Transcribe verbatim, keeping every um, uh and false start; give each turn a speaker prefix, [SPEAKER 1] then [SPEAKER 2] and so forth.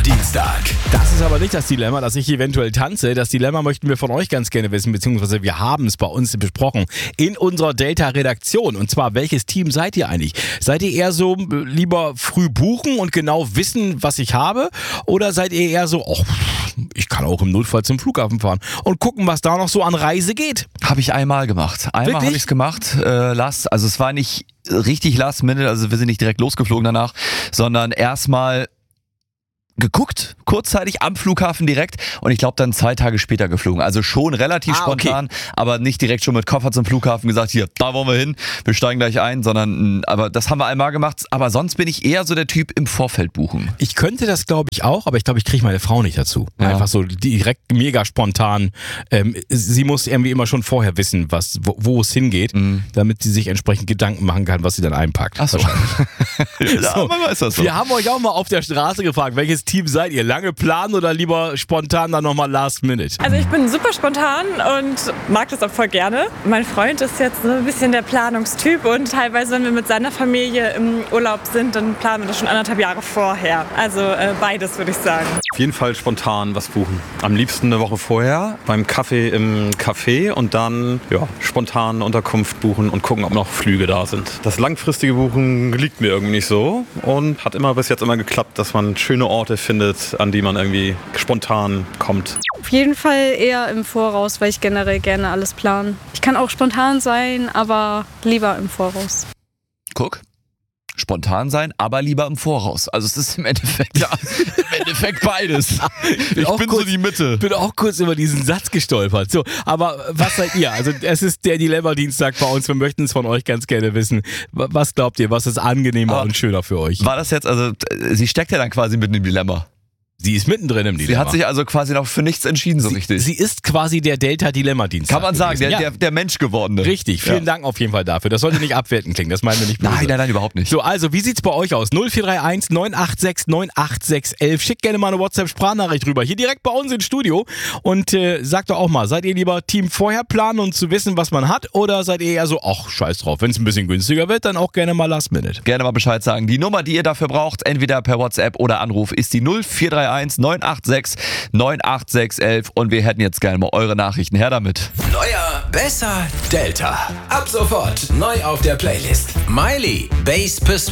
[SPEAKER 1] Dilemma-Dienstag.
[SPEAKER 2] Das ist aber nicht das Dilemma, dass ich eventuell tanze. Das Dilemma möchten wir von euch ganz gerne wissen, beziehungsweise wir haben es bei uns besprochen in unserer Delta-Redaktion. Und zwar, welches Team seid ihr eigentlich? Seid ihr eher so lieber früh buchen und genau wissen, was ich habe? Oder seid ihr eher so, oh, ich kann auch im Notfall zum Flughafen fahren und gucken, was da noch so an Reise geht?
[SPEAKER 3] Habe ich einmal gemacht. Einmal habe ich es gemacht. Äh, last, also es war nicht richtig last minute, also wir sind nicht direkt losgeflogen danach, sondern erstmal geguckt, kurzzeitig am Flughafen direkt und ich glaube dann zwei Tage später geflogen. Also schon relativ
[SPEAKER 2] ah,
[SPEAKER 3] spontan,
[SPEAKER 2] okay.
[SPEAKER 3] aber nicht direkt schon mit Koffer zum Flughafen gesagt, hier, da wollen wir hin, wir steigen gleich ein, sondern, aber das haben wir einmal gemacht. Aber sonst bin ich eher so der Typ im Vorfeld buchen.
[SPEAKER 2] Ich könnte das, glaube ich, auch, aber ich glaube, ich kriege meine Frau nicht dazu.
[SPEAKER 3] Ja.
[SPEAKER 2] Einfach so direkt mega spontan. Ähm, sie muss irgendwie immer schon vorher wissen, was, wo, wo es hingeht, mhm. damit sie sich entsprechend Gedanken machen kann, was sie dann einpackt.
[SPEAKER 3] Ach so.
[SPEAKER 2] ja,
[SPEAKER 3] so. Man weiß das so.
[SPEAKER 2] Wir haben euch auch mal auf der Straße gefragt, welches Team seid ihr? Lange planen oder lieber spontan dann nochmal last minute?
[SPEAKER 4] Also ich bin super spontan und mag das auch voll gerne. Mein Freund ist jetzt so ein bisschen der Planungstyp und teilweise, wenn wir mit seiner Familie im Urlaub sind, dann planen wir das schon anderthalb Jahre vorher. Also äh, beides, würde ich sagen.
[SPEAKER 5] Auf jeden Fall spontan was buchen. Am liebsten eine Woche vorher beim Kaffee im Café und dann ja, spontan Unterkunft buchen und gucken, ob noch Flüge da sind. Das langfristige Buchen liegt mir irgendwie nicht so und hat immer bis jetzt immer geklappt, dass man schöne Orte findet, an die man irgendwie spontan kommt.
[SPEAKER 6] Auf jeden Fall eher im Voraus, weil ich generell gerne alles plane. Ich kann auch spontan sein, aber lieber im Voraus.
[SPEAKER 3] Guck. Spontan sein, aber lieber im Voraus. Also es ist im Endeffekt ja, im Endeffekt beides. Ich bin, bin
[SPEAKER 2] kurz,
[SPEAKER 3] so die Mitte.
[SPEAKER 2] Ich bin auch kurz über diesen Satz gestolpert. So, aber was seid ihr? Also es ist der Dilemma-Dienstag bei uns. Wir möchten es von euch ganz gerne wissen. Was glaubt ihr? Was ist angenehmer aber und schöner für euch?
[SPEAKER 3] War das jetzt, also sie steckt ja dann quasi mitten im Dilemma.
[SPEAKER 2] Sie ist mittendrin im Dilemma.
[SPEAKER 3] Sie hat sich also quasi noch für nichts entschieden, so
[SPEAKER 2] sie,
[SPEAKER 3] richtig.
[SPEAKER 2] Sie ist quasi der Delta-Dilemma-Dienstag.
[SPEAKER 3] Kann man sagen, der,
[SPEAKER 2] ja.
[SPEAKER 3] der, der Menschgewordene.
[SPEAKER 2] Richtig, vielen
[SPEAKER 3] ja.
[SPEAKER 2] Dank auf jeden Fall dafür. Das sollte nicht abwertend klingen, das meinen wir nicht böse.
[SPEAKER 3] Nein, nein, nein, überhaupt nicht.
[SPEAKER 2] So, also, wie sieht's bei euch aus? null vier drei eins neun acht sechs neun acht sechs elf. Schickt gerne mal eine WhatsApp-Sprachnachricht rüber. Hier direkt bei uns ins Studio. Und äh, sagt doch auch mal, seid ihr lieber Team vorher planen und zu wissen, was man hat? Oder seid ihr eher so, ach, scheiß drauf, wenn es ein bisschen günstiger wird, dann auch gerne mal Last Minute.
[SPEAKER 3] Gerne mal Bescheid sagen. Die Nummer, die ihr dafür braucht, entweder per WhatsApp oder Anruf, ist die null vier drei eins neun acht sechs neun acht sechs elf und wir hätten jetzt gerne mal eure Nachrichten. Her damit.
[SPEAKER 1] Neuer, besser, Delta. Ab sofort neu auf der Playlist. Miley, Bass